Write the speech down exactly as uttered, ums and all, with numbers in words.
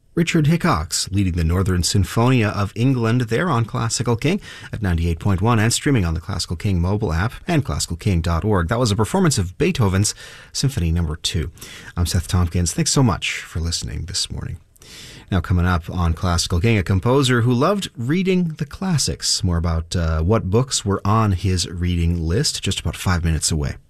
Richard Hickox leading the Northern Sinfonia of England there on Classical King at ninety-eight point one and streaming on the Classical King mobile app and classical king dot org. That was a performance of Beethoven's Symphony Number two. I'm Seth Tompkins. Thanks so much for listening this morning. Now coming up on Classical King, a composer who loved reading the classics. More about uh, what books were on his reading list just about five minutes away.